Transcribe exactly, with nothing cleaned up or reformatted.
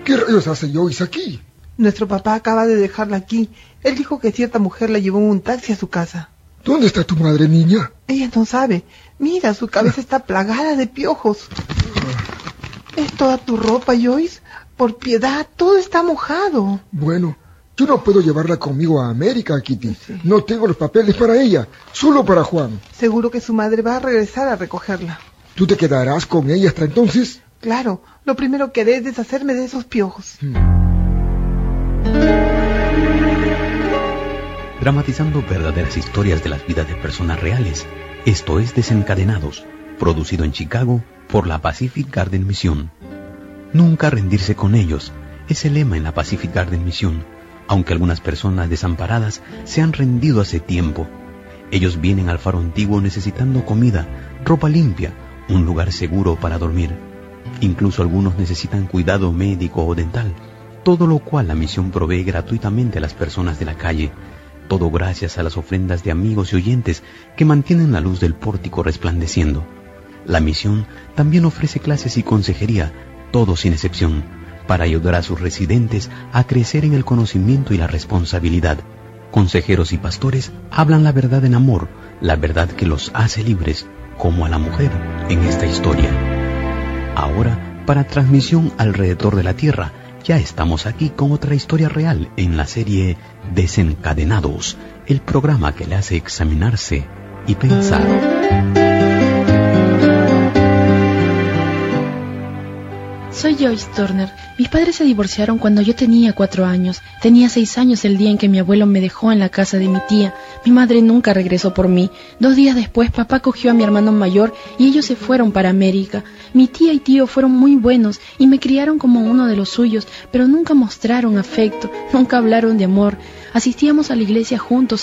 ¿Qué rayos hace Joyce aquí? Nuestro papá acaba de dejarla aquí. Él dijo que cierta mujer la llevó en un taxi a su casa. ¿Dónde está tu madre, niña? Ella no sabe. Mira, su cabeza está plagada de piojos. ¿Es toda tu ropa, Joyce? Por piedad, todo está mojado. Bueno, yo no puedo llevarla conmigo a América, Kitty. Sí. No tengo los papeles para ella, solo para Juan. Seguro que su madre va a regresar a recogerla. ¿Tú te quedarás con ella hasta entonces? Claro, lo primero que haré es deshacerme de esos piojos. Hmm. Dramatizando verdaderas historias de las vidas de personas reales. Esto es Desencadenados, producido en Chicago por la Pacific Garden Mission. Nunca rendirse con ellos es el lema en la Pacific Garden Mission, aunque algunas personas desamparadas se han rendido hace tiempo. Ellos vienen al faro antiguo necesitando comida, ropa limpia, un lugar seguro para dormir. Incluso algunos necesitan cuidado médico o dental, todo lo cual la misión provee gratuitamente a las personas de la calle. Todo gracias a las ofrendas de amigos y oyentes que mantienen la luz del pórtico resplandeciendo. La misión también ofrece clases y consejería, todo sin excepción, para ayudar a sus residentes a crecer en el conocimiento y la responsabilidad. Consejeros y pastores hablan la verdad en amor, la verdad que los hace libres, como a la mujer en esta historia. Ahora, para transmisión alrededor de la Tierra, ya estamos aquí con otra historia real en la serie Desencadenados, el programa que le hace examinarse y pensar. Soy Joyce Turner. Mis padres se divorciaron cuando yo tenía cuatro años. Tenía seis años el día en que mi abuelo me dejó en la casa de mi tía. Mi madre nunca regresó por mí. Dos días después, papá cogió a mi hermano mayor y ellos se fueron para América. Mi tía y tío fueron muy buenos y me criaron como uno de los suyos, pero nunca mostraron afecto, nunca hablaron de amor. Asistíamos a la iglesia juntos